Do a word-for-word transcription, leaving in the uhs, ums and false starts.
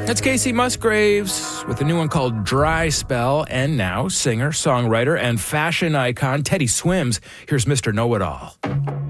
That's Casey Musgraves with a new one called Dry Spell. And now, singer, songwriter, and fashion icon Teddy Swims. Here's Mister Know-It-All.